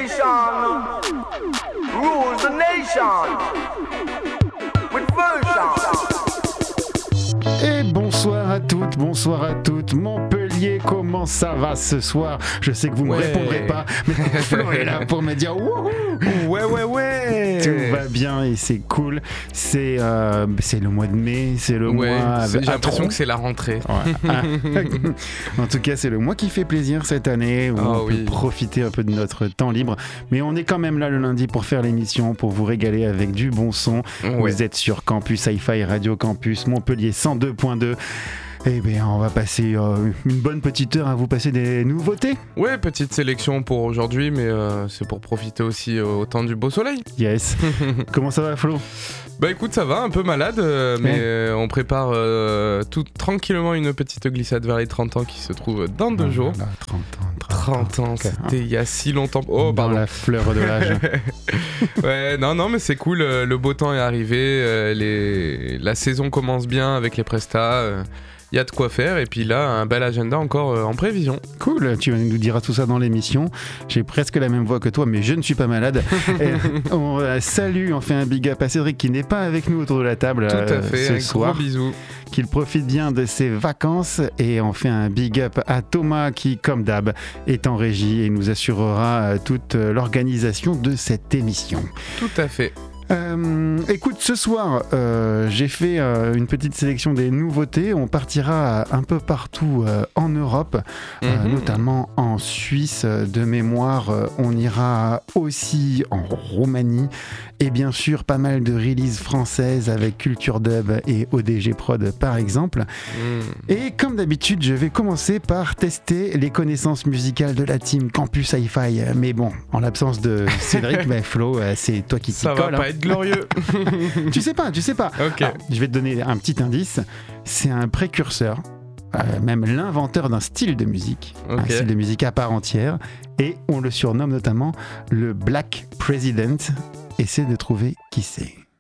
station rules the nation with version. Et bonsoir à toutes, bonsoir à toutes. Montpellier, comment ça va ce soir? Je sais que vous me répondrez pas, mais Flo est là pour me dire wouhou. Ouais. Tout va bien et c'est cool. C'est le mois de mai, c'est le mois. J'ai l'impression que c'est la rentrée. Ouais. En tout cas, c'est le mois qui fait plaisir cette année où on peut profiter un peu de notre temps libre. Mais on est quand même là le lundi pour faire l'émission, pour vous régaler avec du bon son. Vous êtes sur Campus Hi-Fi Radio Campus Montpellier 102.2. Eh bien, on va passer une bonne petite heure à vous passer des nouveautés. Ouais, petite sélection pour aujourd'hui, mais c'est pour profiter aussi au temps du beau soleil. Yes. Comment ça va, Flo ? Bah écoute, ça va, un peu malade, mais on prépare tout tranquillement une petite glissade vers les 30 ans qui se trouve dans 2 jours. Là, 30 ans, okay. C'était il y a si longtemps. Oh, dans la fleur de l'âge. Ouais, non, mais c'est cool, le beau temps est arrivé, la saison commence bien avec les prestats. Il y a de quoi faire et puis là un bel agenda encore en prévision. Cool, tu nous diras tout ça dans l'émission. J'ai presque la même voix que toi mais je ne suis pas malade. On salue, on fait un big up à Cédric qui n'est pas avec nous autour de la table tout à fait, ce soir. Gros bisous. Qu'il profite bien de ses vacances et on fait un big up à Thomas qui comme d'hab est en régie et nous assurera toute l'organisation de cette émission. Tout à fait. Écoute, ce soir, j'ai fait une petite sélection des nouveautés. On partira un peu partout en Europe, notamment en Suisse. De mémoire, on ira aussi en Roumanie. Et bien sûr, pas mal de releases françaises avec Culture Dub et ODG Prod, par exemple. Et comme d'habitude, je vais commencer par tester les connaissances musicales de la team Campus Hi-Fi. Mais bon, en l'absence de Cédric, Flo, c'est toi qui t'y colle. Ça va pas être glorieux. Tu sais pas. Okay. Alors, je vais te donner un petit indice. C'est un précurseur, même l'inventeur d'un style de musique, un style de musique à part entière. Et on le surnomme notamment le Black President. Essaie de trouver qui c'est.